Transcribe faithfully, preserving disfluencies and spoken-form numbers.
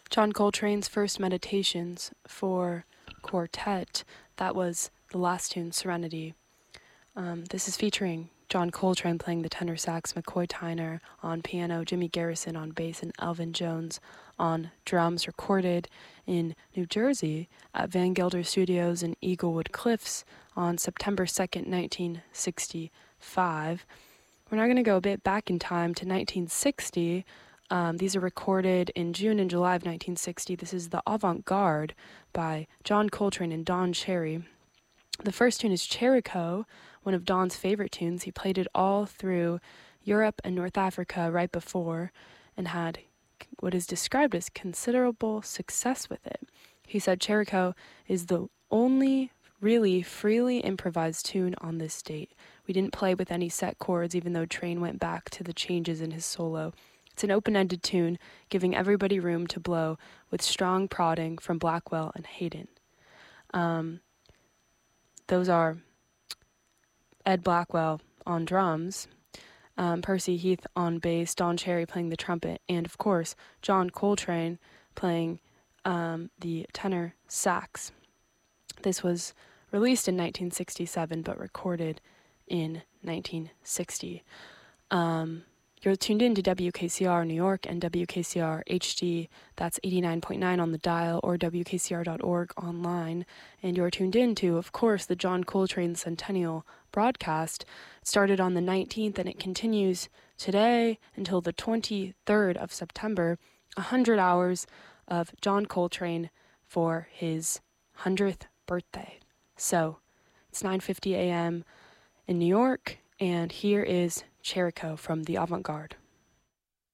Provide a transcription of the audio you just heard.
John Coltrane's first meditations for quartet. That was the last tune, Serenity. Um, this is featuring John Coltrane playing the tenor sax, McCoy Tyner on piano, Jimmy Garrison on bass, and Elvin Jones on drums, recorded in New Jersey at Van Gelder Studios in Eaglewood Cliffs on September second, nineteen sixty-five. We're now going to go a bit back in time to nineteen sixty. Um, these are recorded in June and July of nineteen sixty. This is The Avant-Garde by John Coltrane and Don Cherry. The first tune is Cherico, one of Don's favorite tunes. He played it all through Europe and North Africa right before and had what is described as considerable success with it. He said Cherico is the only really freely improvised tune on this date. We didn't play with any set chords, even though Train went back to the changes in his solo. It's an open-ended tune, giving everybody room to blow with strong prodding from Blackwell and Hayden. Um, those are Ed Blackwell on drums, um, Percy Heath on bass, Don Cherry playing the trumpet, and of course, John Coltrane playing um, the tenor sax. This was released in nineteen sixty-seven, but recorded in nineteen sixty. Um, You're tuned in to W K C R New York and W K C R H D, that's eighty-nine point nine on the dial, or W K C R dot org online. And you're tuned in to, of course, the John Coltrane Centennial broadcast. It started on the nineteenth and it continues today until the twenty-third of September. one hundred hours of John Coltrane for his one hundredth birthday. So it's nine fifty a.m. in New York, and here is Cherico from the Avant-Garde.